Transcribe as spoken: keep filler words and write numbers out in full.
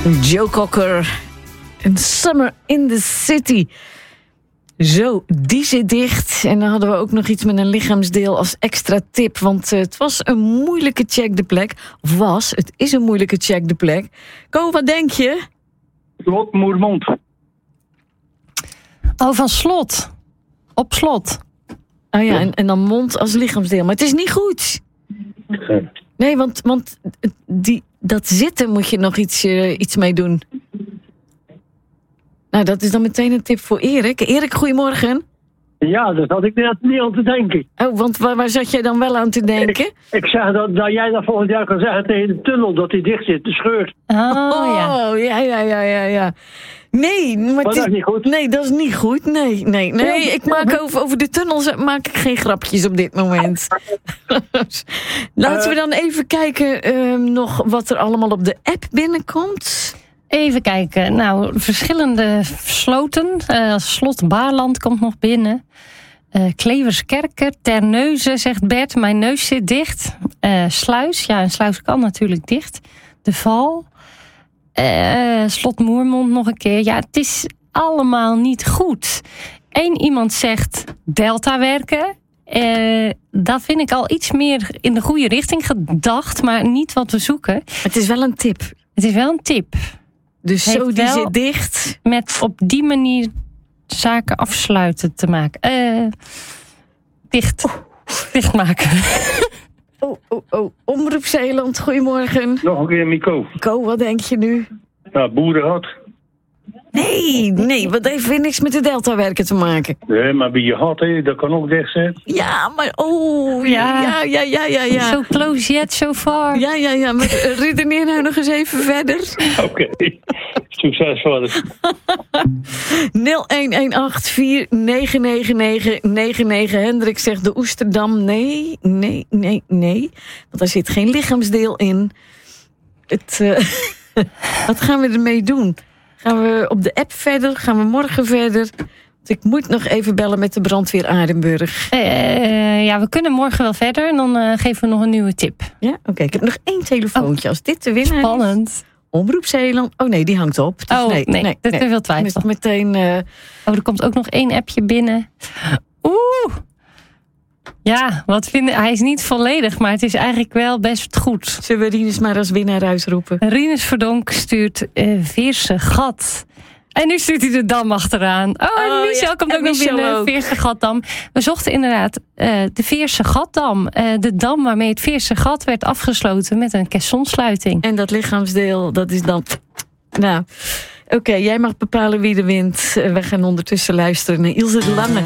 Joe Cocker en Summer in the City. Zo, die zit dicht. En dan hadden we ook nog iets met een lichaamsdeel als extra tip. Want uh, het was een moeilijke check de plek. Of was, het is een moeilijke check de plek. Ko, wat denk je? Slot, Moermond. Oh, van slot. Op slot. Oh ja, en, en dan mond als lichaamsdeel. Maar het is niet goed. Nee, want, want die, dat zitten moet je nog iets, uh, iets mee doen. Nou, dat is dan meteen een tip voor Erik. Erik, goedemorgen. Ja, dat had ik net niet aan te denken. Oh, want waar, waar zat jij dan wel aan te denken? Ik, ik zeg dat, dat jij dat volgend jaar kan zeggen tegen de tunnel, dat die dicht zit, de scheurt. Oh, ja. Oh, ja, ja, ja, ja, ja. Nee, maar, maar dat is niet goed. Nee, dat is niet goed. Nee, nee, nee. Ik maak over, over de tunnels maak ik geen grapjes op dit moment. Laten we dan even kijken uh, nog wat er allemaal op de app binnenkomt. Even kijken. Nou, verschillende sloten. Uh, Slot Baarland komt nog binnen. Uh, Kleverskerker, Terneuzen, zegt Bert. Mijn neus zit dicht. Uh, Sluis, ja, een sluis kan natuurlijk dicht. De Val. Uh, Slot Moermond nog een keer. Ja, het is allemaal niet goed. Eén iemand zegt Delta werken. Uh, dat vind ik al iets meer in de goede richting gedacht, maar niet wat we zoeken. Het is wel een tip. Het is wel een tip. Dus zo, die zit dicht. Met op die manier zaken afsluiten te maken. Uh, dicht. Oh. Dicht maken. Oh, oh, oh. Omroep Zeeland, goedemorgen. Nog een keer, Mico. Ko, wat denk je nu? Nou, boerenhut. Nee, nee, wat heeft weer niks met de Delta-werken te maken. Nee, maar bij je hot, hè, dat kan ook dicht zijn. Ja, maar oh, ja, ja, ja, ja, ja. ja. So close yet so far. Ja, ja, ja, maar redeneer nou nog eens even verder. Oké, okay. Succes verder. nul een een acht vier negen negen negen negen negen. Hendrik zegt de Oesterdam. Nee, nee, nee, nee. Want daar zit geen lichaamsdeel in. Het, uh, wat gaan we ermee doen? Gaan we op de app verder? Gaan we morgen verder? Want ik moet nog even bellen met de brandweer Aardenburg. Uh, ja, we kunnen morgen wel verder. En dan uh, geven we nog een nieuwe tip. Ja, oké. Okay. Ik heb nog één telefoontje. Oh, als dit de winnaar spannend. Is. Omroep Zeeland. Oh nee, die hangt op. Dus oh nee, nee, nee, dat is nee. veel twijfel. Meteen. Uh... Oh, er komt ook nog één appje binnen. Oeh. Ja, wat vinden? Hij is niet volledig, maar het is eigenlijk wel best goed. Zullen we Rinus maar als winnaar uitroepen? Rinus Verdonk stuurt uh, Veerse Gat. En nu stuurt hij de Dam achteraan. Oh, en oh, Michel ja. komt ook en nog binnen. Veerse Gatdam. We zochten inderdaad uh, de Veerse Gatdam. Uh, de dam waarmee het Veerse Gat werd afgesloten met een caissonsluiting. En dat lichaamsdeel, dat is dan... Nou, oké, okay, jij mag bepalen wie er wint. Uh, we gaan ondertussen luisteren naar Ilse de Lange.